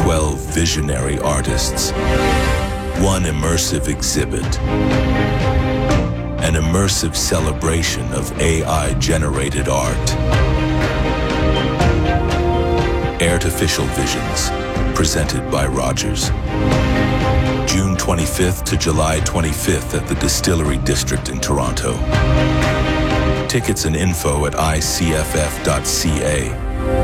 12 visionary artists, one immersive exhibit, an immersive celebration of AI-generated art. Artificial Visions, presented by Rogers. June 25th to July 25th at the Distillery District in Toronto. Tickets and info at icff.ca.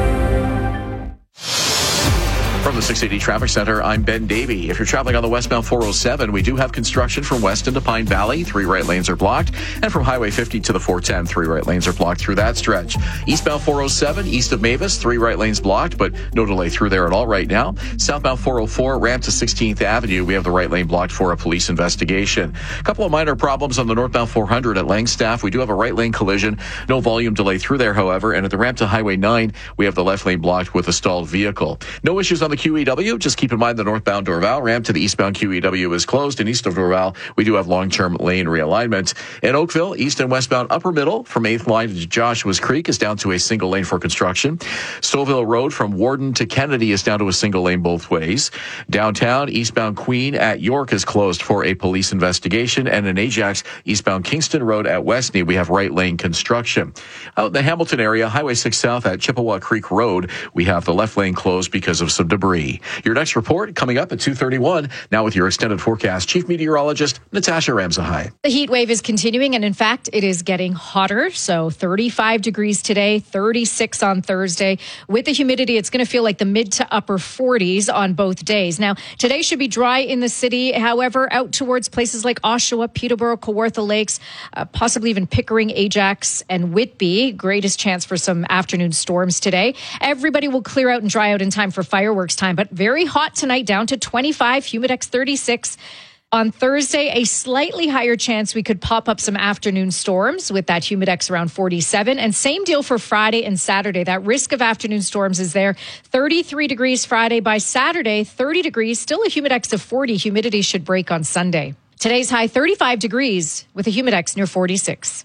From the 680 Traffic Center, I'm Ben Davey. If you're traveling on the westbound 407, we do have construction from Weston to Pine Valley. 3 right lanes are blocked. And from Highway 50 to the 410, 3 right lanes are blocked through that stretch. Eastbound 407, east of Mavis, 3 right lanes blocked, but no delay through there at all right now. Southbound 404, ramp to 16th Avenue, we have the right lane blocked for a police investigation. A couple of minor problems on the northbound 400 at Langstaff. We do have a right lane collision. No volume delay through there, however. And at the ramp to Highway 9, we have the left lane blocked with a stalled vehicle. No issues on the QEW. Just keep in mind the northbound Dorval ramp to the eastbound QEW is closed. And east of Dorval, we do have long-term lane realignment. In Oakville, east and westbound upper middle from 8th line to Joshua's Creek is down to a single lane for construction. Stouffville Road from Warden to Kennedy is down to a single lane both ways. Downtown, eastbound Queen at York is closed for a police investigation. And in Ajax, eastbound Kingston Road at Westney, we have right lane construction. Out in the Hamilton area, Highway 6 South at Chippewa Creek Road, we have the left lane closed because of some debris. Your next report coming up at 2:31. Now with your extended forecast, Chief Meteorologist Natasha Ramsahai. The heat wave is continuing, and in fact, it is getting hotter. So 35 degrees today, 36 on Thursday. With the humidity, it's going to feel like the mid to upper 40s on both days. Now, today should be dry in the city. However, out towards places like Oshawa, Peterborough, Kawartha Lakes, possibly even Pickering, Ajax, and Whitby, greatest chance for some afternoon storms today. Everybody will clear out and dry out in time for fireworks time, but very hot tonight, down to 25, Humidex 36. On Thursday, a slightly higher chance we could pop up some afternoon storms with that Humidex around 47. And same deal for Friday and Saturday. That risk of afternoon storms is there. 33 degrees Friday. By Saturday, 30 degrees, still a Humidex of 40. Humidity should break on Sunday. Today's high 35 degrees with a Humidex near 46.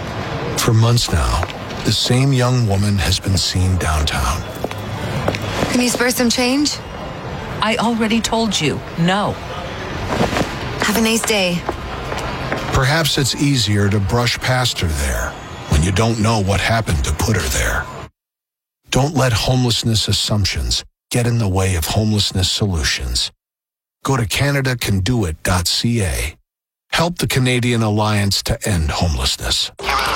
For months now, the same young woman has been seen downtown. Can you spare some change? I already told you, no. Have a nice day. Perhaps it's easier to brush past her there when you don't know what happened to put her there. Don't let homelessness assumptions get in the way of homelessness solutions. Go to CanadaCanDoIt.ca. Help the Canadian Alliance to End Homelessness.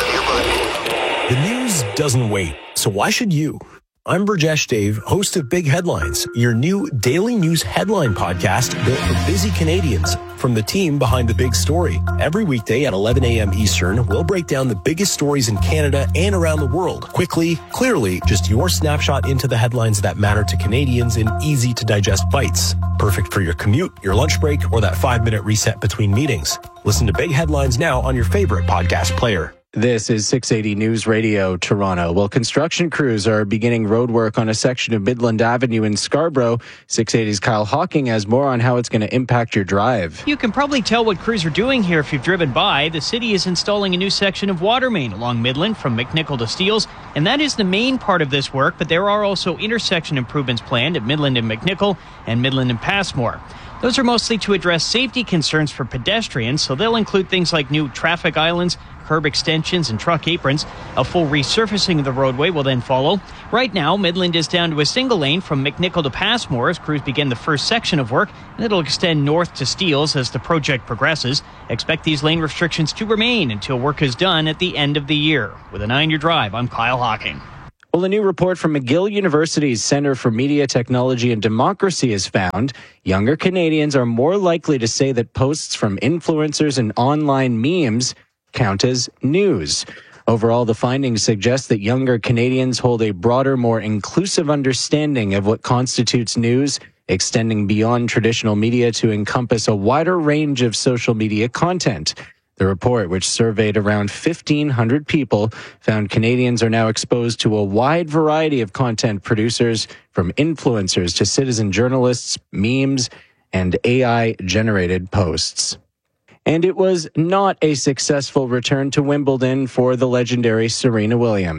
The news doesn't wait, so why should you? I'm Burjesh Dave, host of Big Headlines, your new daily news headline podcast built for busy Canadians from the team behind the big story. Every weekday at 11 a.m. Eastern, we'll break down the biggest stories in Canada and around the world. Quickly, clearly, just your snapshot into the headlines that matter to Canadians in easy-to-digest bites. Perfect for your commute, your lunch break, or that 5-minute reset between meetings. Listen to Big Headlines now on your favorite podcast player. This is 680 News Radio, Toronto. Well, construction crews are beginning road work on a section of Midland Avenue in Scarborough. 680's Kyle Hawking has more on how it's going to impact your drive. You can probably tell what crews are doing here if you've driven by. The city is installing a new section of water main along Midland from McNichol to Steeles, and that is the main part of this work, but there are also intersection improvements planned at Midland and McNichol and Midland and Passmore. Those are mostly to address safety concerns for pedestrians, so they'll include things like new traffic islands, curb extensions, and truck aprons. A full resurfacing of the roadway will then follow. Right now, Midland is down to a single lane from McNichol to Passmore as crews begin the first section of work, and it'll extend north to Steeles as the project progresses. Expect these lane restrictions to remain until work is done at the end of the year. With a 9-year drive, I'm Kyle Hawking. Well, a new report from McGill University's Centre for Media, Technology and Democracy has found younger Canadians are more likely to say that posts from influencers and online memes count as news. Overall, the findings suggest that younger Canadians hold a broader, more inclusive understanding of what constitutes news, extending beyond traditional media to encompass a wider range of social media content. The report, which surveyed around 1,500 people, found Canadians are now exposed to a wide variety of content producers, from influencers to citizen journalists, memes, and AI-generated posts. And it was not a successful return to Wimbledon for the legendary Serena Williams.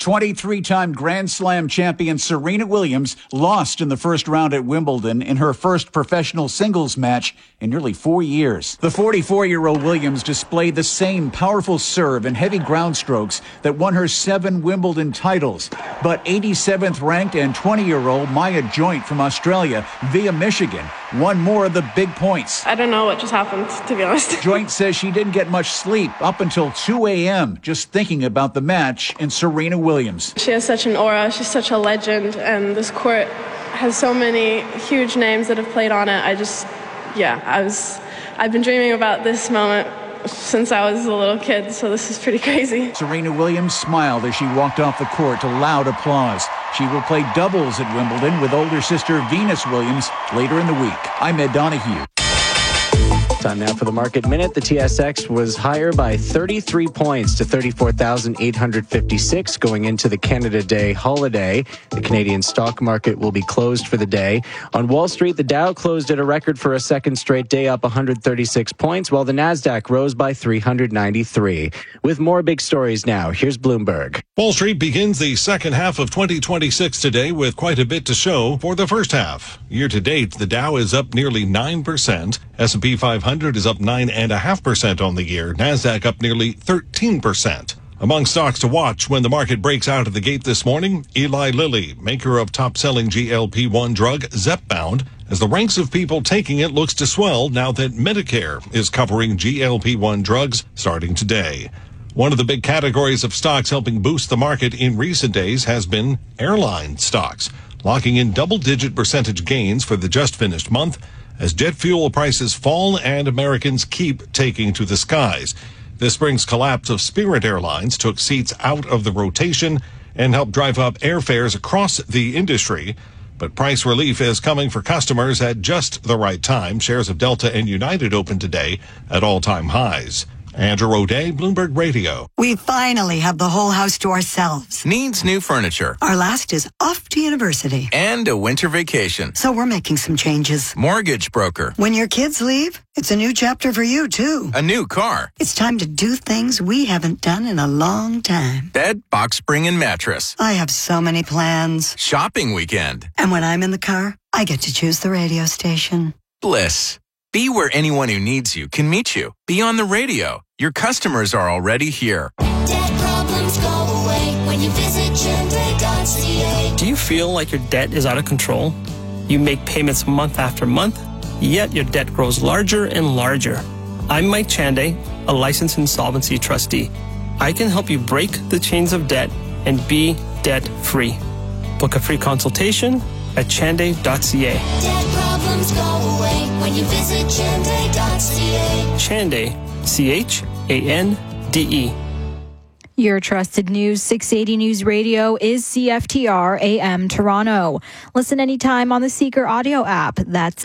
23-time Grand Slam champion Serena Williams lost in the first round at Wimbledon in her first professional singles match in nearly 4 years. The 44-year-old Williams displayed the same powerful serve and heavy ground strokes that won her 7 Wimbledon titles. But 87th ranked and 20-year-old Maya Joint from Australia via Michigan won more of the big points. I don't know what just happened, to be honest. Joint says she didn't get much sleep up until 2 a.m. just thinking about the match and Serena Williams. She has such an aura. She's such a legend, and this court has so many huge names that have played on it. I've been dreaming about this moment since I was a little kid, so this is pretty crazy. Serena Williams smiled as she walked off the court to loud applause. She will play doubles at Wimbledon with older sister Venus Williams later in the week. I'm Ed Donahue. Time now for the Market Minute. The TSX was higher by 33 points to 34,856 going into the Canada Day holiday. The Canadian stock market will be closed for the day. On Wall Street, the Dow closed at a record for a second straight day, up 136 points, while the Nasdaq rose by 393. With more big stories now, here's Bloomberg. Wall Street begins the second half of 2026 today with quite a bit to show for the first half. Year to date, the Dow is up nearly 9%. S&P 500 is up 9.5% on the year. Nasdaq up nearly 13%. Among stocks to watch when the market breaks out of the gate this morning, Eli Lilly, maker of top-selling GLP-1 drug Zepbound, as the ranks of people taking it looks to swell now that Medicare is covering GLP-1 drugs starting today. One of the big categories of stocks helping boost the market in recent days has been airline stocks, locking in double-digit percentage gains for the just-finished month as jet fuel prices fall and Americans keep taking to the skies. This spring's collapse of Spirit Airlines took seats out of the rotation and helped drive up airfares across the industry. But price relief is coming for customers at just the right time. Shares of Delta and United opened today at all-time highs. Andrew O'Day, Bloomberg Radio. We finally have the whole house to ourselves. Needs new furniture. Our last is off to university. And a winter vacation. So we're making some changes. Mortgage broker. When your kids leave, it's a new chapter for you, too. A new car. It's time to do things we haven't done in a long time. Bed, box spring, and mattress. I have so many plans. Shopping weekend. And when I'm in the car, I get to choose the radio station. Bliss. Be where anyone who needs you can meet you. Be on the radio. Your customers are already here. Debt problems go away when you visit Chende.ca. Do you feel like your debt is out of control? You make payments month after month, yet your debt grows larger and larger. I'm Mike Chande, a licensed insolvency trustee. I can help you break the chains of debt and be debt-free. Book a free consultation at Chande.ca. Debt problems go away when you visit Chende.ca. Chande, C-H-A-N-D-E. Your trusted News 680 News Radio is CFTR AM Toronto. Listen anytime on the Seeker audio app. That's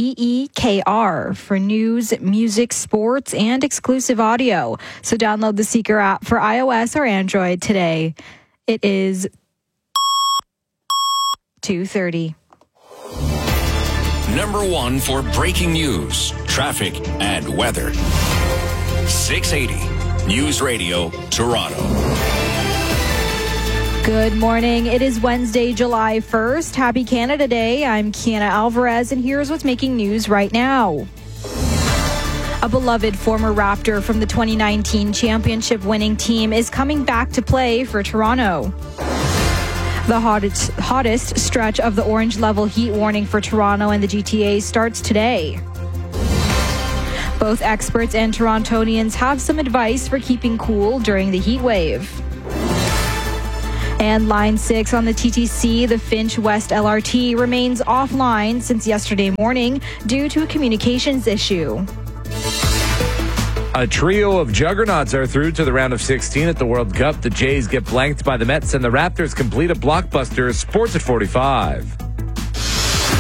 SEEKR for news, music, sports, and exclusive audio. So download the Seeker app for iOS or Android today. It is 2:30. Number one for breaking news, traffic, and weather. 680 News Radio, Toronto. Good morning. It is Wednesday, July 1st. Happy Canada Day. I'm Kiana Alvarez, and here's what's making news right now. A beloved former Raptor from the 2019 championship-winning team is coming back to play for Toronto. The hottest stretch of the orange level heat warning for Toronto and the GTA starts today. Both experts and Torontonians have some advice for keeping cool during the heat wave. And Line 6 on the TTC, the Finch West LRT, remains offline since yesterday morning due to a communications issue. A trio of juggernauts are through to the round of 16 at the World Cup. The Jays get blanked by the Mets, and the Raptors complete a blockbuster. Sports at 45.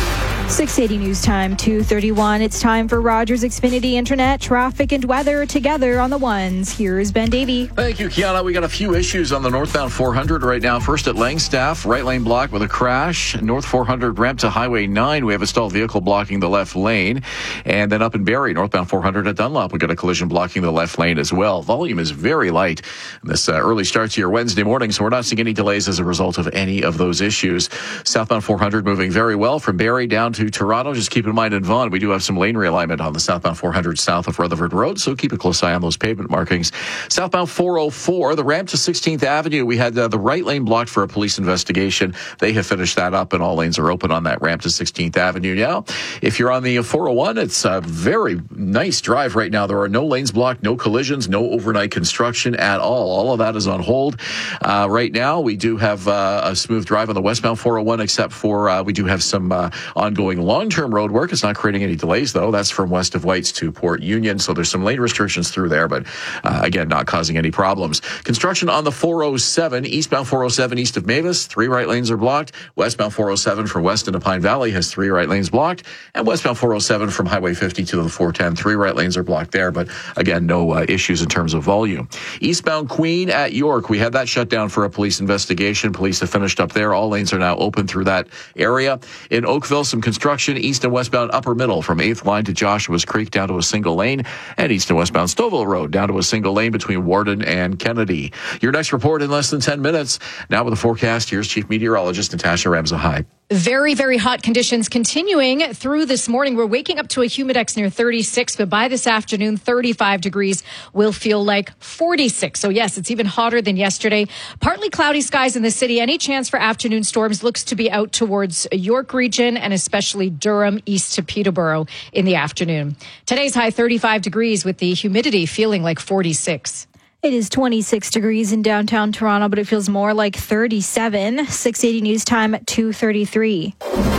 680 News Time, 2:31. It's time for Rogers Xfinity Internet, traffic and weather together on the ones. Here's Ben Davey. Thank you, Kiana. We got a few issues on the northbound 400 right now. First at Langstaff, right lane blocked with a crash. North 400 ramp to Highway 9. We have a stalled vehicle blocking the left lane. And then up in Barrie, northbound 400 at Dunlop, we got a collision blocking the left lane as well. Volume is very light in this early start to your Wednesday morning, so we're not seeing any delays as a result of any of those issues. Southbound 400 moving very well from Barrie down to Toronto. Just keep in mind in Vaughan, we do have some lane realignment on the southbound 400 south of Rutherford Road, so keep a close eye on those pavement markings. Southbound 404, the ramp to 16th Avenue, we had the right lane blocked for a police investigation. They have finished that up, and all lanes are open on that ramp to 16th Avenue now. If you're on the 401, it's a very nice drive right now. There are no lanes blocked, no collisions, no overnight construction at all. All of that is on hold. Right now, we do have a smooth drive on the westbound 401, except for we do have some ongoing long-term road work. It's not creating any delays, though. That's from west of Whites to Port Union, so there's some lane restrictions through there, but again, not causing any problems. Construction on the 407, eastbound 407 east of Mavis, 3 right lanes are blocked. Westbound 407 from Weston to Pine Valley has 3 right lanes blocked, and westbound 407 from Highway 50 to the 410, 3 right lanes are blocked there, but again, no issues in terms of volume. Eastbound Queen at York, we had that shut down for a police investigation. Police have finished up there. All lanes are now open through that area. In Oakville, some construction east and westbound Upper Middle from 8th line to Joshua's Creek down to a single lane, and east and westbound Stouffville Road down to a single lane between Warden and Kennedy. Your next report in less than 10 minutes. Now with the forecast, here's Chief Meteorologist Natasha Ramsahai. Very, very hot conditions continuing through this morning. We're waking up to a humidex near 36, but by this afternoon, 35 degrees will feel like 46. So yes, it's even hotter than yesterday. Partly cloudy skies in the city. Any chance for afternoon storms looks to be out towards York region and especially Durham east to Peterborough in the afternoon. Today's high 35 degrees with the humidity feeling like 46. It is 26 degrees in downtown Toronto, but it feels more like 37. 680 News Time at 2:33.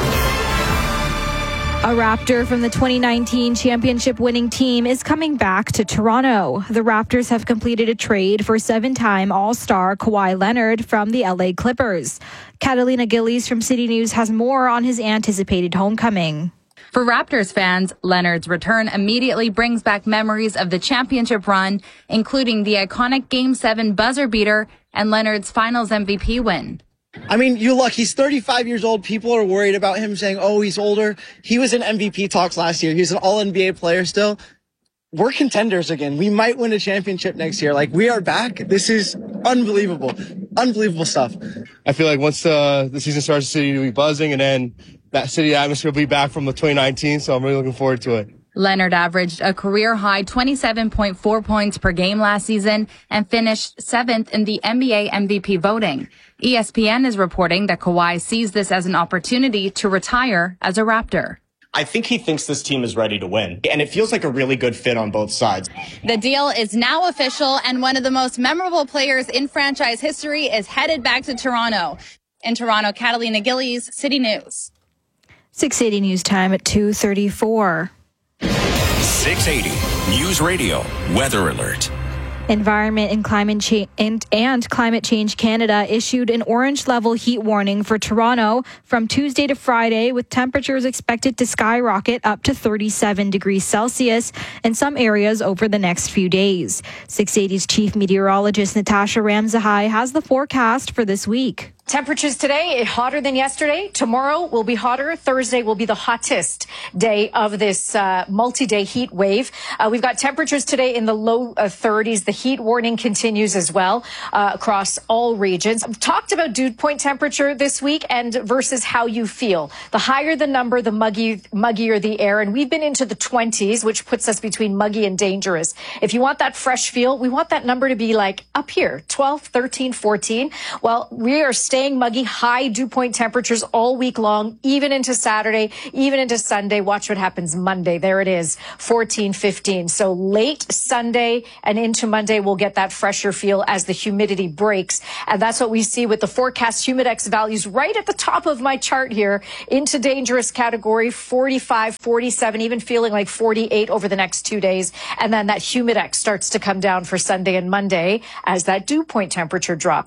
A Raptor from the 2019 championship winning team is coming back to Toronto. The Raptors have completed a trade for 7-time All-Star Kawhi Leonard from the LA Clippers. Catalina Gillies from City News has more on his anticipated homecoming. For Raptors fans, Leonard's return immediately brings back memories of the championship run, including the iconic Game 7 buzzer beater and Leonard's Finals MVP win. I mean, you look, he's 35 years old. People are worried about him saying, oh, he's older. He was in MVP talks last year. He's an all-NBA player still. We're contenders again. We might win a championship next year. Like, we are back. This is unbelievable. Unbelievable stuff. I feel like once the season starts, the city will be buzzing, and then that city atmosphere will be back from the 2019, so I'm really looking forward to it. Leonard averaged a career-high 27.4 points per game last season and finished 7th in the NBA MVP voting. ESPN is reporting that Kawhi sees this as an opportunity to retire as a Raptor. I think he thinks this team is ready to win, and it feels like a really good fit on both sides. The deal is now official, and one of the most memorable players in franchise history is headed back to Toronto. In Toronto, Catalina Gillies, City News. 680 News Time at 2:34. 680 News Radio Weather Alert. Environment and Climate Change Canada issued an orange level heat warning for Toronto from Tuesday to Friday, with temperatures expected to skyrocket up to 37 degrees Celsius in some areas over the next few days. 680's Chief Meteorologist Natasha Ramsahai has the forecast for this week. Temperatures today hotter than yesterday. Tomorrow will be hotter. Thursday will be the hottest day of this multi-day heat wave. We've got temperatures today in the low 30s. The heat warning continues as well across all regions. I've talked about dew point temperature this week and versus how you feel. The higher the number, the muggier the air. And we've been into the 20s, which puts us between muggy and dangerous. If you want that fresh feel, we want that number to be like up here, 12, 13, 14. Well, we are staying muggy, high dew point temperatures all week long, even into Saturday, even into Sunday. Watch what happens Monday. There it is, 14, 15. So late Sunday and into Monday, we'll get that fresher feel as the humidity breaks. And that's what we see with the forecast humidex values right at the top of my chart here into dangerous category, 45, 47, even feeling like 48 over the next 2 days. And then that humidex starts to come down for Sunday and Monday as that dew point temperature drops.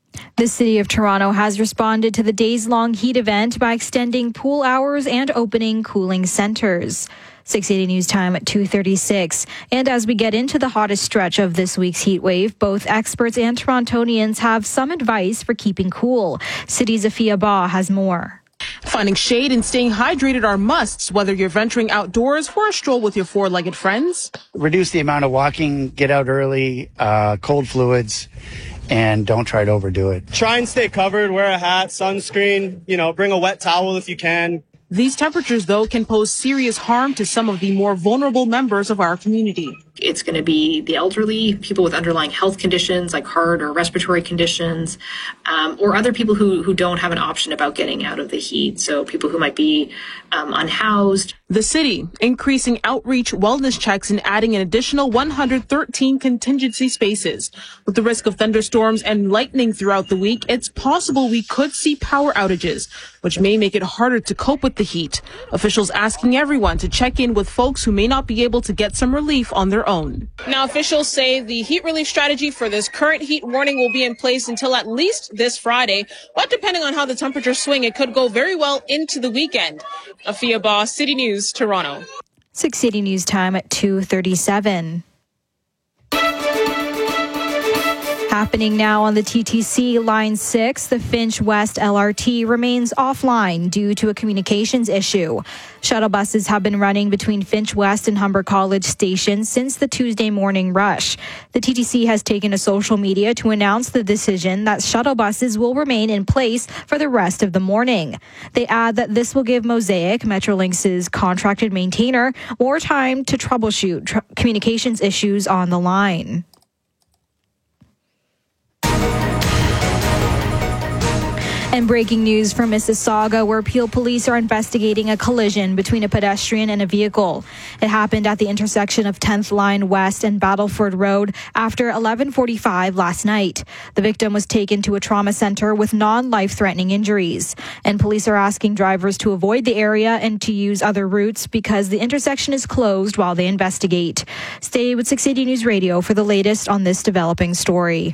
The City of Toronto has responded to the days-long heat event by extending pool hours and opening cooling centers. 680 News Time at 2:36. And as we get into the hottest stretch of this week's heat wave, both experts and Torontonians have some advice for keeping cool. City's Afia Ba has more. Finding shade and staying hydrated are musts, whether you're venturing outdoors for a stroll with your four-legged friends. Reduce the amount of walking, get out early, cold fluids, and don't try to overdo it. Try and stay covered, wear a hat, sunscreen, bring a wet towel if you can. These temperatures, though, can pose serious harm to some of the more vulnerable members of our community. It's going to be the elderly, people with underlying health conditions like heart or respiratory conditions, or other people who don't have an option about getting out of the heat. So people who might be unhoused. The city increasing outreach wellness checks and adding an additional 113 contingency spaces. With the risk of thunderstorms and lightning throughout the week, it's possible we could see power outages, which may make it harder to cope with the heat. Officials asking everyone to check in with folks who may not be able to get some relief on their own. Now, officials say the heat relief strategy for this current heat warning will be in place until at least this Friday, but depending on how the temperatures swing, it could go very well into the weekend. Afia Ba, City News, Toronto. 680 News Time at 2:37. Happening now on the TTC Line 6, the Finch West LRT remains offline due to a communications issue. Shuttle buses have been running between Finch West and Humber College stations since the Tuesday morning rush. The TTC has taken to social media to announce the decision that shuttle buses will remain in place for the rest of the morning. They add that this will give Mosaic, Metrolinx's contracted maintainer, more time to troubleshoot communications issues on the line. And breaking news from Mississauga, where Peel police are investigating a collision between a pedestrian and a vehicle. It happened at the intersection of 10th Line West and Battleford Road after 11:45 last night. The victim was taken to a trauma center with non-life-threatening injuries. And police are asking drivers to avoid the area and to use other routes because the intersection is closed while they investigate. Stay with 680 News Radio for the latest on this developing story.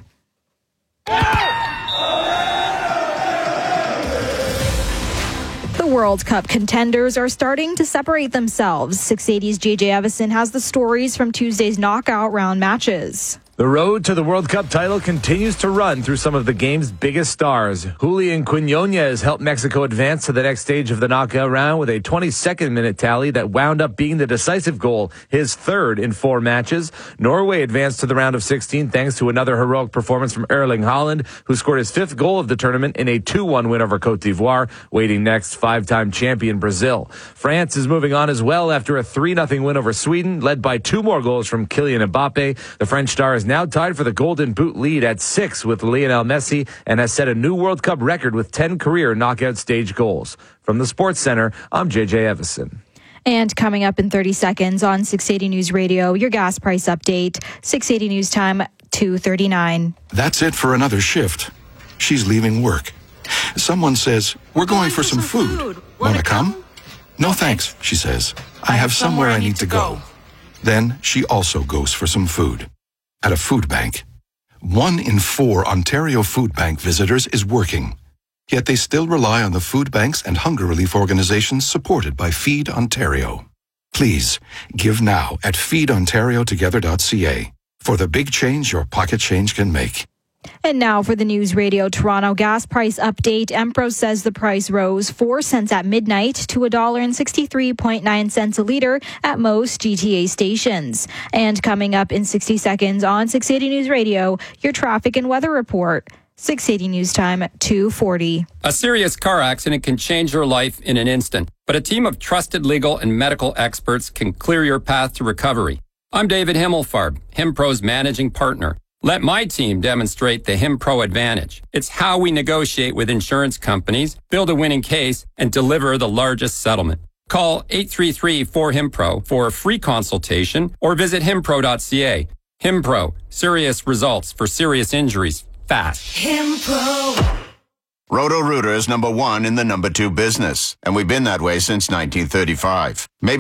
The World Cup contenders are starting to separate themselves. 680's JJ Evison has the stories from Tuesday's knockout round matches. The road to the World Cup title continues to run through some of the game's biggest stars. Julian Quinones helped Mexico advance to the next stage of the knockout round with a 22nd-minute tally that wound up being the decisive goal, his third in 4 matches. Norway advanced to the round of 16 thanks to another heroic performance from Erling Haaland, who scored his 5th goal of the tournament in a 2-1 win over Cote d'Ivoire. Waiting next, 5-time champion Brazil. France is moving on as well after a 3-0 win over Sweden, led by 2 more goals from Kylian Mbappe. The French star is now tied for the Golden Boot lead at 6 with Lionel Messi and has set a new World Cup record with 10 career knockout stage goals. From the Sports Center, I'm JJ Evison. And coming up in 30 seconds on 680 News Radio, your gas price update. 680 News Time, 2:39. That's it for another shift. She's leaving work. Someone says, "We're going for some food. Want to come?" "No thanks," she says. "I have somewhere I need to go." Then she also goes for some food. At a food bank. 1 in 4 Ontario Food Bank visitors is working. Yet they still rely on the food banks and hunger relief organizations supported by Feed Ontario. Please, give now at feedontariotogether.ca for the big change your pocket change can make. And now for the News Radio Toronto gas price update. Empro says the price rose 4 cents at midnight to $1.63.9 a litre at most GTA stations. And coming up in 60 seconds on 680 News Radio, your traffic and weather report. 680 News Time at 2:40. A serious car accident can change your life in an instant, but a team of trusted legal and medical experts can clear your path to recovery. I'm David Himmelfarb, HimPro's managing partner. Let my team demonstrate the HimPro advantage. It's how we negotiate with insurance companies, build a winning case, and deliver the largest settlement. Call 833-4HIMPRO for a free consultation or visit himpro.ca. HimPro, serious results for serious injuries, fast. HimPro. Roto-Rooter is #1 in the #2 business, and we've been that way since 1935. Maybe